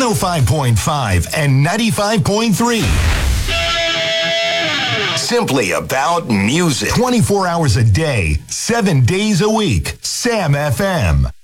105.5 and 95.3. Simply about music. 24 hours a day, 7 days a week. Sam FM.